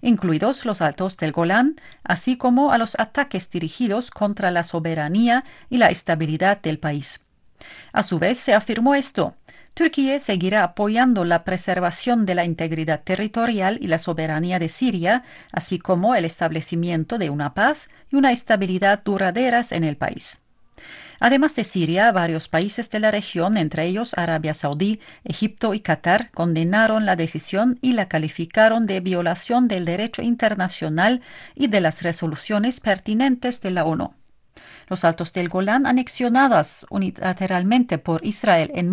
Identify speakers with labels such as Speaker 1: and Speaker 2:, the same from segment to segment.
Speaker 1: incluidos los Altos del Golán, así como a los ataques dirigidos contra la soberanía y la estabilidad del país. A su vez, se afirmó esto: Turquía seguirá apoyando la preservación de la integridad territorial y la soberanía de Siria, así como el establecimiento de una paz y una estabilidad duraderas en el país. Además de Siria, varios países de la región, entre ellos Arabia Saudí, Egipto y Qatar, condenaron la decisión y la calificaron de violación del derecho internacional y de las resoluciones pertinentes de la ONU. Los Altos del Golán, anexionadas unilateralmente por Israel en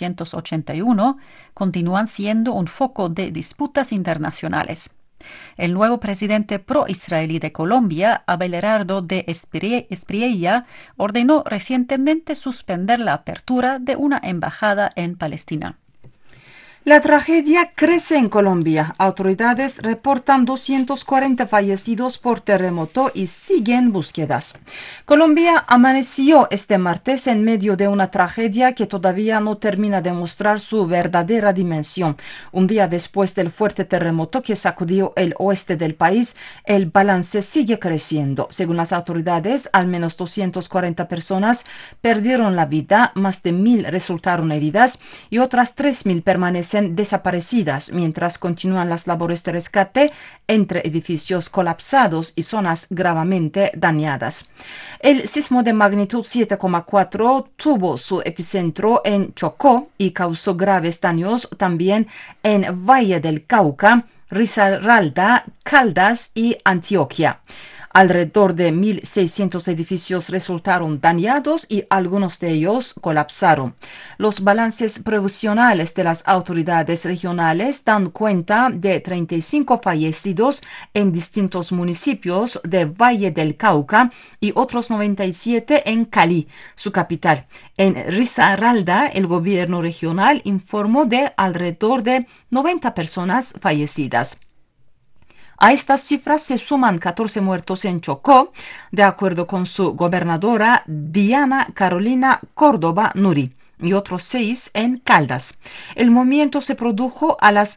Speaker 1: 1981, continúan siendo un foco de disputas internacionales. El nuevo presidente pro-israelí de Colombia, Abelardo de Espriella, ordenó recientemente suspender la apertura de una embajada en Palestina.
Speaker 2: La tragedia crece en Colombia. Autoridades reportan 240 fallecidos por terremoto y siguen búsquedas. Colombia amaneció este martes en medio de una tragedia que todavía no termina de mostrar su verdadera dimensión. Un día después del fuerte terremoto que sacudió el oeste del país, el balance sigue creciendo. Según las autoridades, al menos 240 personas perdieron la vida, más de 1,000 resultaron heridas y otras 3,000 permanecen desaparecidas mientras continúan las labores de rescate entre edificios colapsados y zonas gravemente dañadas. El sismo de magnitud 7,4 tuvo su epicentro en Chocó y causó graves daños también en Valle del Cauca, Risaralda, Caldas y Antioquia. Alrededor de 1,600 edificios resultaron dañados y algunos de ellos colapsaron. Los balances provisionales de las autoridades regionales dan cuenta de 35 fallecidos en distintos municipios de Valle del Cauca y otros 97 en Cali, su capital. En Risaralda, el gobierno regional informó de alrededor de 90 personas fallecidas. A estas cifras se suman 14 muertos en Chocó, de acuerdo con su gobernadora Diana Carolina Córdoba Nuri, y otros 6 en Caldas. El movimiento se produjo a las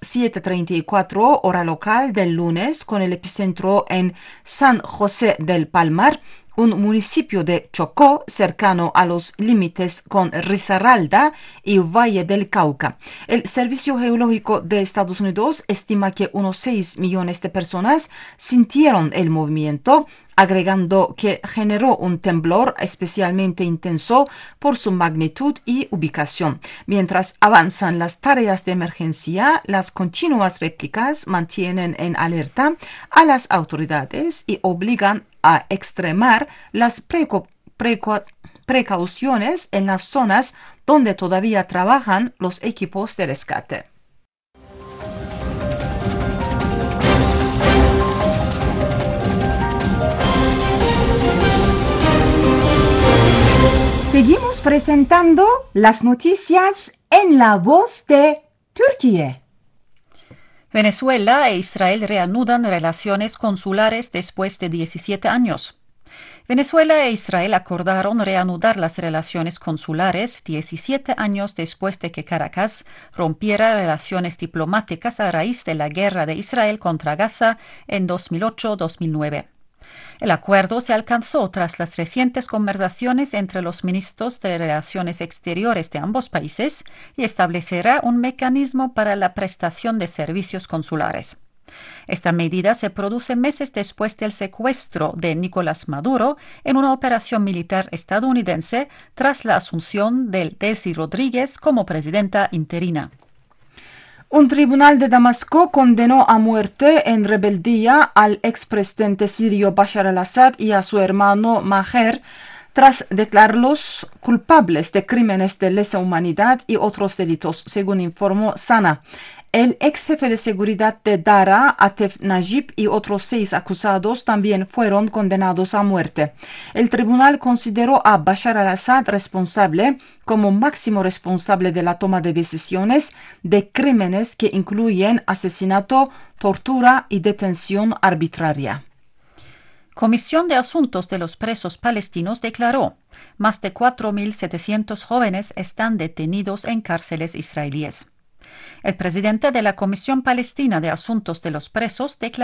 Speaker 2: 7:34 hora local del lunes, con el epicentro en San José del Palmar, un municipio de Chocó cercano a los límites con Risaralda y Valle del Cauca. El Servicio Geológico de Estados Unidos estima que unos 6 millones de personas sintieron el movimiento, agregando que generó un temblor especialmente intenso por su magnitud y ubicación. Mientras avanzan las tareas de emergencia, las continuas réplicas mantienen en alerta a las autoridades y obligan a extremar las precauciones en las zonas donde todavía trabajan los equipos de rescate. Seguimos presentando las noticias en la voz de Turquía.
Speaker 1: Venezuela e Israel reanudan relaciones consulares después de 17 años. Venezuela e Israel acordaron reanudar las relaciones consulares 17 años después de que Caracas rompiera relaciones diplomáticas a raíz de la guerra de Israel contra Gaza en 2008-2009. El acuerdo se alcanzó tras las recientes conversaciones entre los ministros de Relaciones Exteriores de ambos países y establecerá un mecanismo para la prestación de servicios consulares. Esta medida se produce meses después del secuestro de Nicolás Maduro en una operación militar estadounidense tras la asunción de Delcy Rodríguez como presidenta interina.
Speaker 2: Un tribunal de Damasco condenó a muerte en rebeldía al expresidente sirio Bashar al-Assad y a su hermano Maher tras declararlos culpables de crímenes de lesa humanidad y otros delitos, según informó Sana. El ex jefe de seguridad de Dara, Atef Najib, y otros 6 acusados también fueron condenados a muerte. El tribunal consideró a Bashar al-Assad responsable como máximo responsable de la toma de decisiones de crímenes que incluyen asesinato, tortura y detención arbitraria.
Speaker 1: Comisión de Asuntos de los Presos Palestinos declaró: más de 4.700 jóvenes están detenidos en cárceles israelíes. El presidente de la Comisión Palestina de Asuntos de los Presos declaró